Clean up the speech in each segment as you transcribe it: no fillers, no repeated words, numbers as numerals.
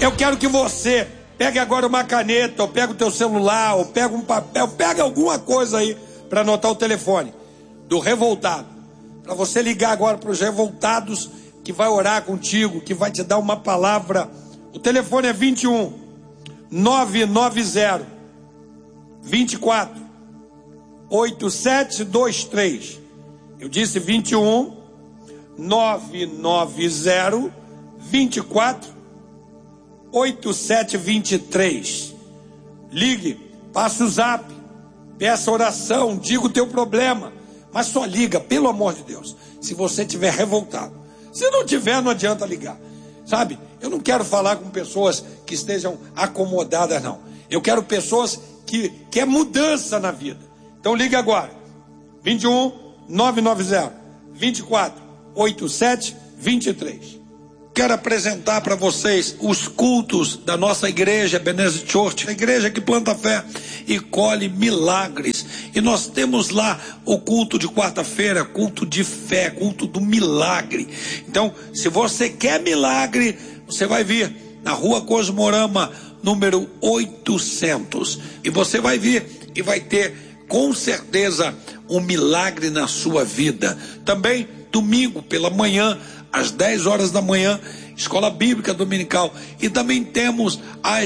Eu quero que você pegue agora uma caneta, ou pega o teu celular, ou pega um papel, pega alguma coisa aí para anotar o telefone do revoltado. Para você ligar agora para os revoltados que vai orar contigo, que vai te dar uma palavra. O telefone é 21 990 24 8723. Eu disse 21 990 24 8723. Ligue, passe o zap, peça oração, diga o teu problema, mas só liga, pelo amor de Deus, se você estiver revoltado. Se não tiver, não adianta ligar, sabe? Eu não quero falar com pessoas que estejam acomodadas, não. Eu quero pessoas que é mudança na vida. Então ligue agora, 21 990 24 8723. Quero apresentar para vocês os cultos da nossa igreja, Ebenezer Church, a igreja que planta fé e colhe milagres. E nós temos lá o culto de quarta-feira, culto de fé, culto do milagre. Então, se você quer milagre, você vai vir na Rua Cosmorama, número 800. E você vai vir e vai ter, com certeza, um milagre na sua vida. Também, domingo pela manhã, às 10 horas da manhã, Escola Bíblica Dominical. E também temos às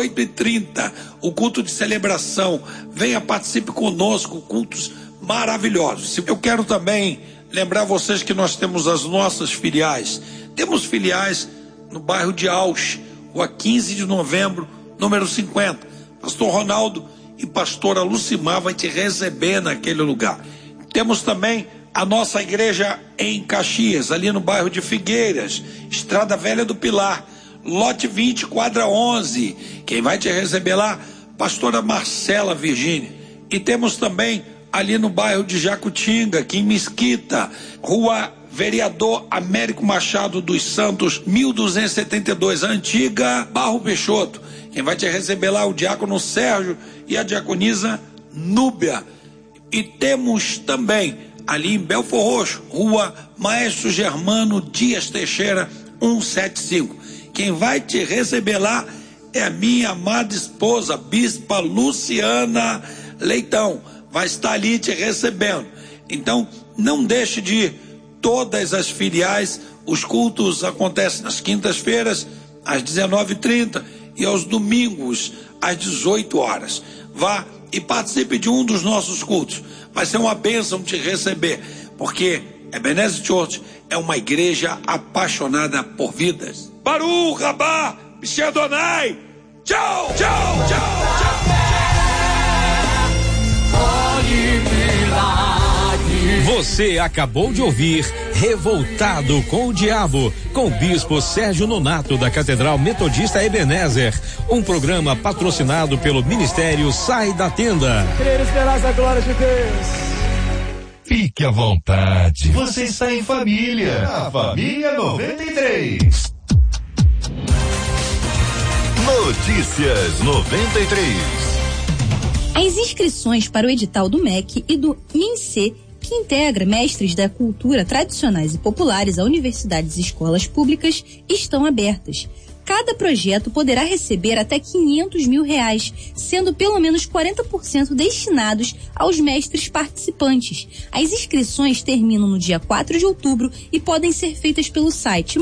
18h30 o culto de celebração. Venha, participe conosco, cultos maravilhosos. Eu quero também lembrar vocês que nós temos as nossas filiais. Temos filiais no bairro de Ausch, Rua 15 de Novembro, número 50. Pastor Ronaldo e pastora Lucimar vai te receber naquele lugar. Temos também a nossa igreja em Caxias, ali no bairro de Figueiras, Estrada Velha do Pilar, lote 20, quadra 11. Quem vai te receber lá? Pastora Marcela Virgínia. E temos também ali no bairro de Jacutinga, aqui em Mesquita, Rua Vereador Américo Machado dos Santos, 1272, antiga Barro Peixoto. Quem vai te receber lá é o diácono Sérgio e a diaconisa Núbia. E temos também ali em Belfor Roxo, Rua Maestro Germano Dias Teixeira, 175. Quem vai te receber lá é a minha amada esposa, Bispa Luciana Leitão. Vai estar ali te recebendo. Então, não deixe de ir. Todas as filiais, os cultos acontecem nas quintas-feiras, às 19h30 e aos domingos, às 18 horas. Vá e participe de um dos nossos cultos. Vai ser uma bênção te receber, porque Ebenezer Church é uma igreja apaixonada por vidas. Baru, Rabá, Bichê Adonai, tchau, tchau, tchau, tchau. Você acabou de ouvir Revoltado com o Diabo, com o bispo Sérgio Nonato da Catedral Metodista Ebenezer, um programa patrocinado pelo Ministério Sai da Tenda. Crer, esperar a glória de Deus. Fique à vontade. Você está em família. A Família 93. Notícias 93. As inscrições para o edital do MEC e do INSE, que integra mestres da cultura tradicionais e populares a universidades e escolas públicas, estão abertas. Cada projeto poderá receber até R$500 mil, sendo pelo menos 40% destinados aos mestres participantes. As inscrições terminam no dia 4 de outubro e podem ser feitas pelo site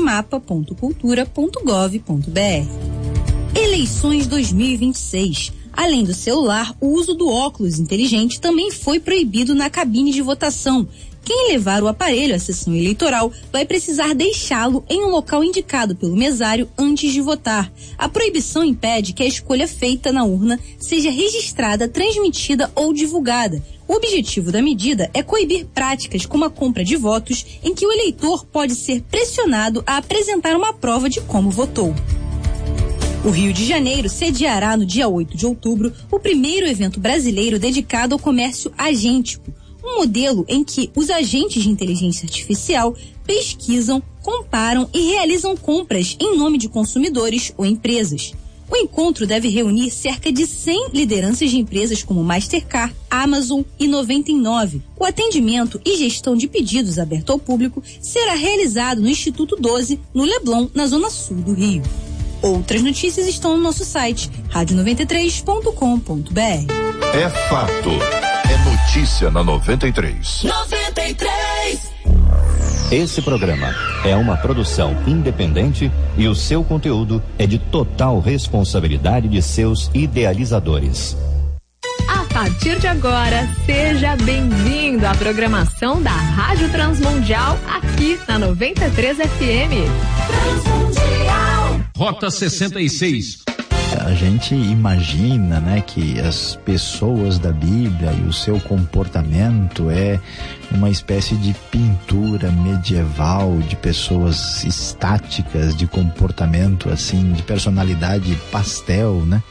mapa.cultura.gov.br. Eleições 2026. Além do celular, o uso do óculos inteligente também foi proibido na cabine de votação. Quem levar o aparelho à sessão eleitoral vai precisar deixá-lo em um local indicado pelo mesário antes de votar. A proibição impede que a escolha feita na urna seja registrada, transmitida ou divulgada. O objetivo da medida é coibir práticas como a compra de votos, em que o eleitor pode ser pressionado a apresentar uma prova de como votou. O Rio de Janeiro sediará no dia 8 de outubro o primeiro evento brasileiro dedicado ao comércio agêntico, um modelo em que os agentes de inteligência artificial pesquisam, comparam e realizam compras em nome de consumidores ou empresas. O encontro deve reunir cerca de 100 lideranças de empresas como Mastercard, Amazon e 99. O atendimento e gestão de pedidos aberto ao público será realizado no Instituto 12, no Leblon, na zona sul do Rio. Outras notícias estão no nosso site, radio93.com.br. É fato. É notícia na 93. 93. Esse programa é uma produção independente e o seu conteúdo é de total responsabilidade de seus idealizadores. A partir de agora, seja bem-vindo à programação da Rádio Transmundial aqui na 93 FM. Transmundial. Rota 66. A gente imagina, né, que as pessoas da Bíblia e o seu comportamento é uma espécie de pintura medieval de pessoas estáticas, de comportamento assim, de personalidade pastel, né?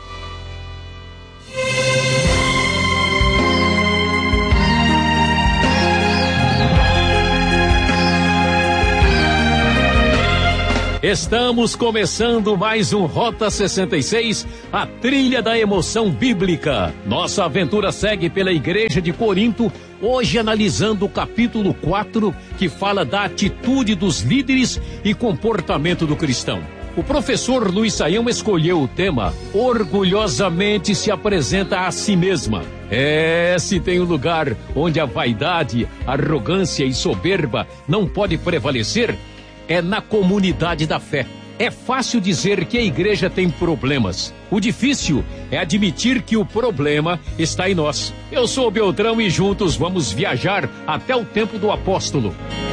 Estamos começando mais um Rota 66, a trilha da emoção bíblica. Nossa aventura segue pela igreja de Corinto, hoje analisando o capítulo 4, que fala da atitude dos líderes e comportamento do cristão. O professor Luiz Saião escolheu o tema Orgulhosamente se apresenta a si mesma. Se tem um lugar onde a vaidade, arrogância e soberba não pode prevalecer, é na comunidade da fé. É fácil dizer que a igreja tem problemas. O difícil é admitir que o problema está em nós. Eu sou o Beltrão e juntos vamos viajar até o tempo do apóstolo.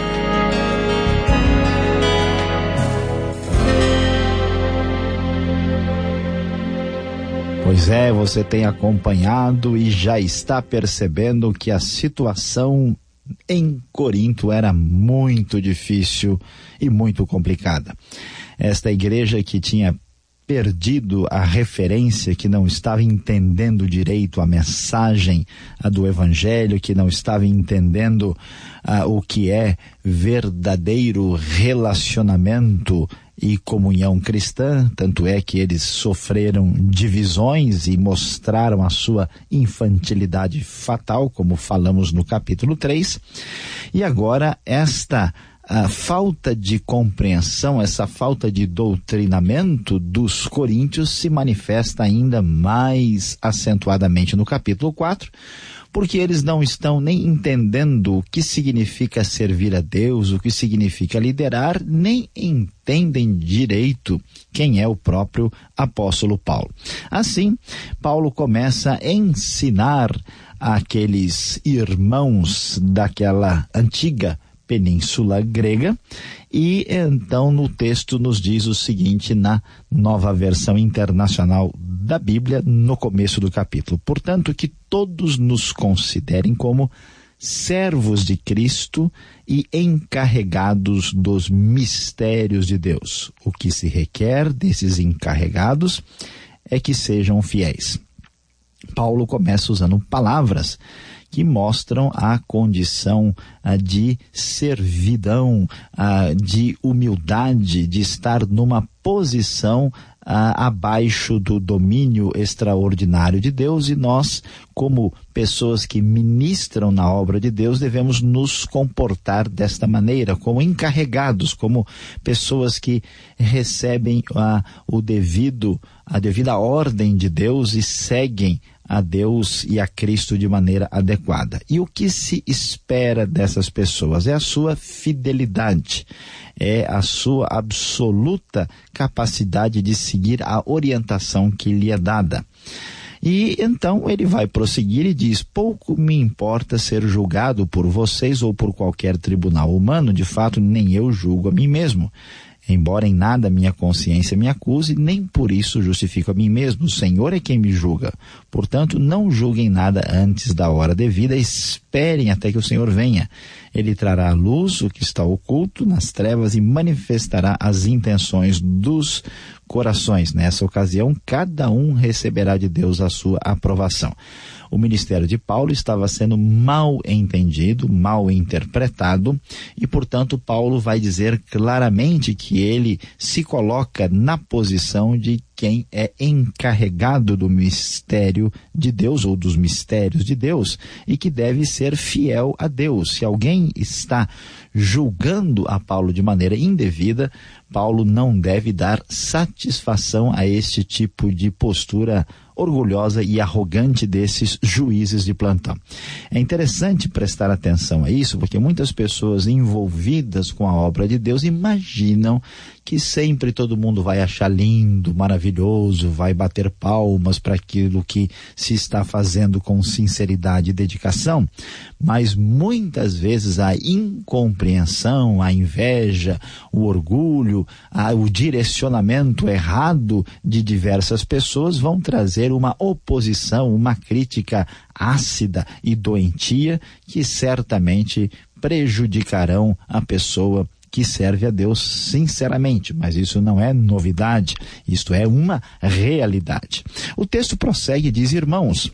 Pois é, você tem acompanhado e já está percebendo que a situação em Corinto era muito difícil e muito complicada. Esta igreja que tinha perdido a referência, que não estava entendendo direito a mensagem do evangelho, que não estava entendendo o que é verdadeiro relacionamento e comunhão cristã, tanto é que eles sofreram divisões e mostraram a sua infantilidade fatal, como falamos no capítulo 3, e agora esta falta de compreensão, essa falta de doutrinamento dos coríntios se manifesta ainda mais acentuadamente no capítulo 4, porque eles não estão nem entendendo o que significa servir a Deus, o que significa liderar, nem entendem direito quem é o próprio apóstolo Paulo. Assim, Paulo começa a ensinar aqueles irmãos daquela antiga península grega, e então no texto nos diz o seguinte na Nova Versão Internacional da Bíblia, no começo do capítulo: portanto, que todos nos considerem como servos de Cristo e encarregados dos mistérios de Deus. O que se requer desses encarregados é que sejam fiéis. Paulo começa usando palavras que mostram a condição de servidão, de humildade, de estar numa posição abaixo do domínio extraordinário de Deus, e nós, como pessoas que ministram na obra de Deus, devemos nos comportar desta maneira, como encarregados, como pessoas que recebem a devida ordem de Deus e seguem a Deus e a Cristo de maneira adequada. E o que se espera dessas pessoas? É a sua fidelidade, é a sua absoluta capacidade de seguir a orientação que lhe é dada. E então ele vai prosseguir e diz: pouco me importa ser julgado por vocês ou por qualquer tribunal humano, de fato nem eu julgo a mim mesmo. Embora em nada minha consciência me acuse, nem por isso justifico a mim mesmo. O Senhor é quem me julga. Portanto, não julguem nada antes da hora devida, esperem até que o Senhor venha. Ele trará à luz o que está oculto nas trevas e manifestará as intenções dos corações. Nessa ocasião, cada um receberá de Deus a sua aprovação. O ministério de Paulo estava sendo mal entendido, mal interpretado, e, portanto, Paulo vai dizer claramente que ele se coloca na posição de quem é encarregado do mistério de Deus ou dos mistérios de Deus e que deve ser fiel a Deus. Se alguém está julgando a Paulo de maneira indevida, Paulo não deve dar satisfação a este tipo de postura orgulhosa e arrogante desses juízes de plantão. É interessante prestar atenção a isso, porque muitas pessoas envolvidas com a obra de Deus imaginam que sempre todo mundo vai achar lindo, maravilhoso, vai bater palmas para aquilo que se está fazendo com sinceridade e dedicação, mas muitas vezes a incompreensão, a inveja, o orgulho, o direcionamento errado de diversas pessoas vão trazer uma oposição, uma crítica ácida e doentia que certamente prejudicarão a pessoa que serve a Deus sinceramente, mas isso não é novidade, isto é uma realidade. O texto prossegue e diz: irmãos,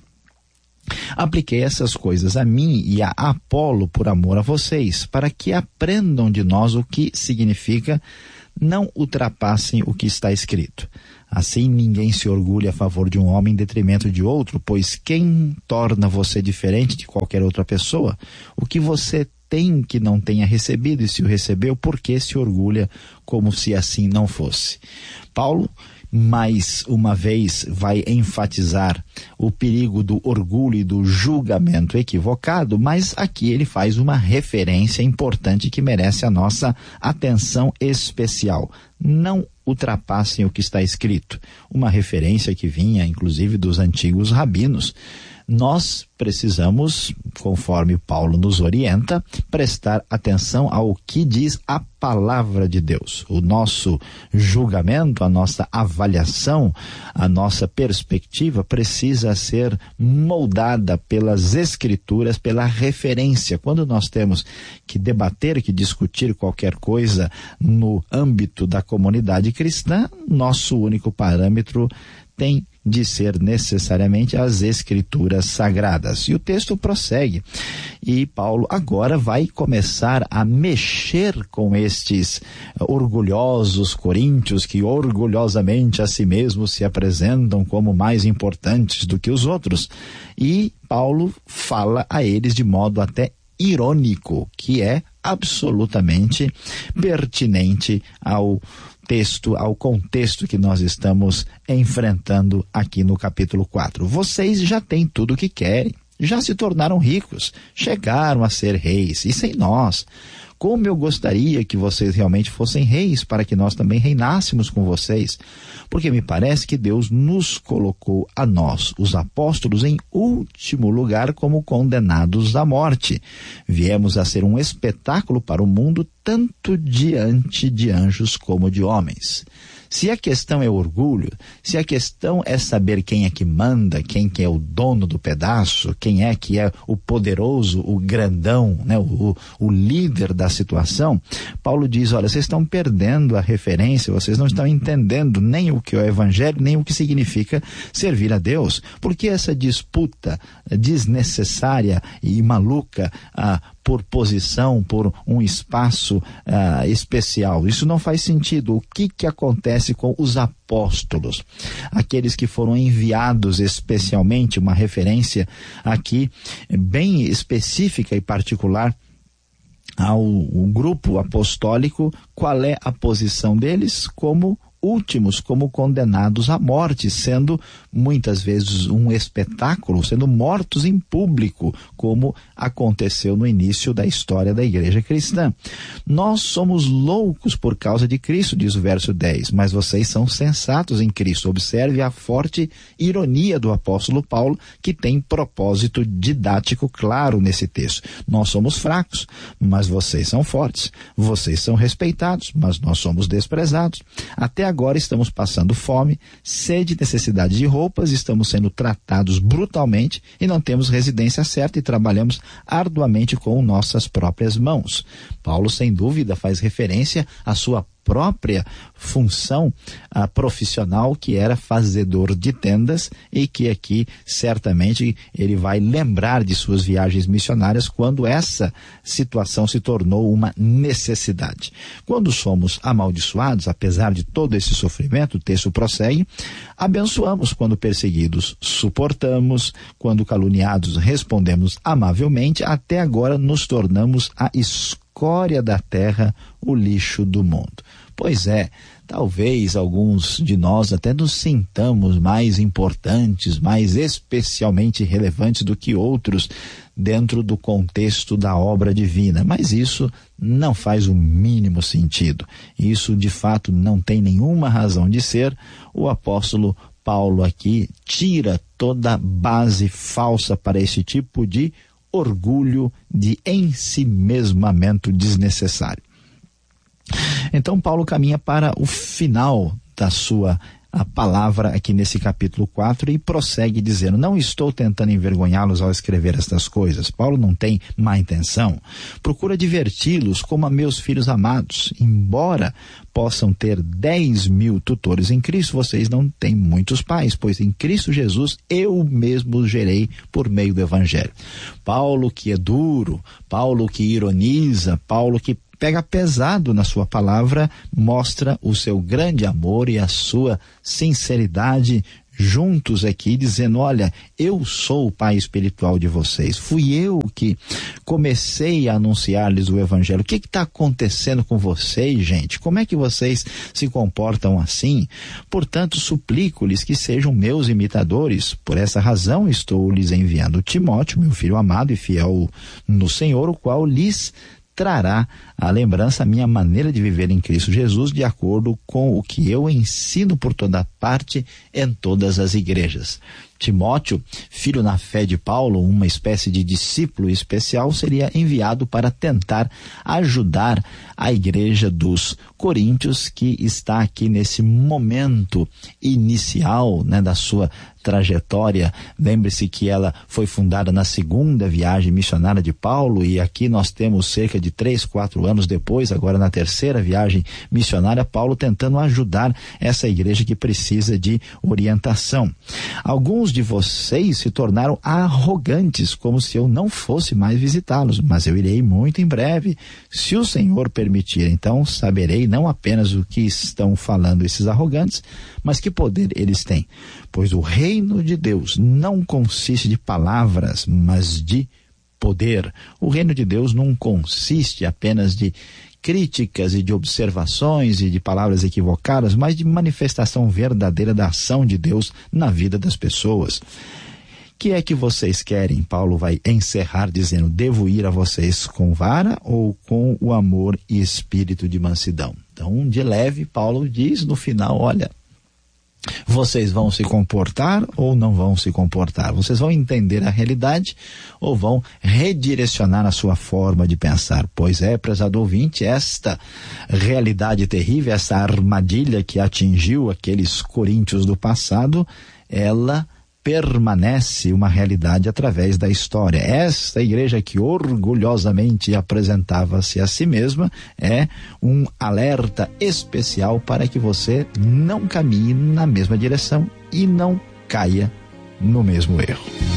apliquei essas coisas a mim e a Apolo por amor a vocês, para que aprendam de nós o que significa não ultrapassem o que está escrito. Assim ninguém se orgulha a favor de um homem em detrimento de outro, pois quem torna você diferente de qualquer outra pessoa? O que você tem que não tenha recebido, e se o recebeu, por que se orgulha como se assim não fosse? Paulo, mais uma vez, vai enfatizar o perigo do orgulho e do julgamento equivocado, mas aqui ele faz uma referência importante que merece a nossa atenção especial. Não ultrapassem o que está escrito. Uma referência que vinha, inclusive, dos antigos rabinos. Nós precisamos, conforme Paulo nos orienta, prestar atenção ao que diz a palavra de Deus. O nosso julgamento, a nossa avaliação, a nossa perspectiva precisa ser moldada pelas escrituras, pela referência. Quando nós temos que debater, que discutir qualquer coisa no âmbito da comunidade cristã, nosso único parâmetro tem de ser necessariamente as escrituras sagradas. E o texto prossegue. E Paulo agora vai começar a mexer com estes orgulhosos coríntios que orgulhosamente a si mesmos se apresentam como mais importantes do que os outros. E Paulo fala a eles de modo até irônico, que é absolutamente pertinente ao contexto que nós estamos enfrentando aqui no capítulo 4. Vocês já têm tudo o que querem, já se tornaram ricos, chegaram a ser reis, e sem nós. Como eu gostaria que vocês realmente fossem reis, para que nós também reinássemos com vocês. Porque me parece que Deus nos colocou a nós, os apóstolos, em último lugar como condenados à morte. Viemos a ser um espetáculo para o mundo, tanto diante de anjos como de homens. Se a questão é orgulho, se a questão é saber quem é que manda, quem que é o dono do pedaço, quem é que é o poderoso, o grandão, né, o líder da situação, Paulo diz, olha, vocês estão perdendo a referência, vocês não estão entendendo nem o que é o evangelho, nem o que significa servir a Deus. Por que essa disputa desnecessária e maluca por posição, por um espaço especial? Isso não faz sentido. O que acontece com os apóstolos? Aqueles que foram enviados especialmente, uma referência aqui bem específica e particular ao grupo apostólico. Qual é a posição deles? Como últimos, como condenados à morte, sendo muitas vezes um espetáculo, sendo mortos em público, como aconteceu no início da história da igreja cristã. Nós somos loucos por causa de Cristo, diz o verso 10, mas vocês são sensatos em Cristo. Observe a forte ironia do apóstolo Paulo, que tem propósito didático claro nesse texto. Nós somos fracos, mas vocês são fortes. Vocês são respeitados, mas nós somos desprezados. Até agora estamos passando fome, sede, necessidade de roupas, estamos sendo tratados brutalmente e não temos residência certa e trabalhamos arduamente com nossas próprias mãos. Paulo, sem dúvida, faz referência à sua própria função profissional, que era fazedor de tendas, e que aqui certamente ele vai lembrar de suas viagens missionárias quando essa situação se tornou uma necessidade. Quando somos amaldiçoados, apesar de todo esse sofrimento, o texto prossegue, abençoamos quando perseguidos, suportamos, quando caluniados, respondemos amavelmente, até agora nos tornamos a escória da terra, o lixo do mundo. Pois é, talvez alguns de nós até nos sintamos mais importantes, mais especialmente relevantes do que outros dentro do contexto da obra divina, mas isso não faz o mínimo sentido. Isso de fato não tem nenhuma razão de ser. O apóstolo Paulo aqui tira toda base falsa para esse tipo de orgulho, de ensimesmamento desnecessário. Então Paulo caminha para o final da sua palavra aqui nesse capítulo 4 e prossegue dizendo: não estou tentando envergonhá-los ao escrever estas coisas. Paulo não tem má intenção. Procura diverti-los como a meus filhos amados. Embora possam ter 10.000 tutores em Cristo, vocês não têm muitos pais, pois em Cristo Jesus eu mesmo os gerei por meio do Evangelho. Paulo que é duro, Paulo que ironiza, Paulo que pega pesado na sua palavra, mostra o seu grande amor e a sua sinceridade juntos aqui, dizendo: olha, eu sou o pai espiritual de vocês, fui eu que comecei a anunciar-lhes o Evangelho. O que está acontecendo com vocês, gente? Como é que vocês se comportam assim? Portanto, suplico-lhes que sejam meus imitadores. Por essa razão estou lhes enviando Timóteo, meu filho amado e fiel no Senhor, o qual lhes trará à lembrança a minha maneira de viver em Cristo Jesus, de acordo com o que eu ensino por toda parte em todas as igrejas. Timóteo, filho na fé de Paulo, uma espécie de discípulo especial, seria enviado para tentar ajudar a igreja dos Coríntios, que está aqui nesse momento inicial, né, da sua trajetória. Lembre-se que ela foi fundada na segunda viagem missionária de Paulo, e aqui nós temos cerca de 3-4 anos depois, agora na terceira viagem missionária, Paulo tentando ajudar essa igreja que precisa de orientação. Alguns de vocês se tornaram arrogantes, como se eu não fosse mais visitá-los, mas eu irei muito em breve, se o Senhor permitir. Então saberei não apenas o que estão falando esses arrogantes, mas que poder eles têm, pois o reino de Deus não consiste de palavras, mas de poder. O reino de Deus não consiste apenas de críticas e de observações e de palavras equivocadas, mas de manifestação verdadeira da ação de Deus na vida das pessoas. Que é que vocês querem? Paulo vai encerrar dizendo: devo ir a vocês com vara ou com o amor e espírito de mansidão? Então, de leve, Paulo diz no final: olha, vocês vão se comportar ou não vão se comportar? Vocês vão entender a realidade ou vão redirecionar a sua forma de pensar? Pois é, prezado ouvinte, esta realidade terrível, essa armadilha que atingiu aqueles coríntios do passado, ela permanece uma realidade através da história. Esta igreja que orgulhosamente apresentava-se a si mesma é um alerta especial para que você não caminhe na mesma direção e não caia no mesmo erro.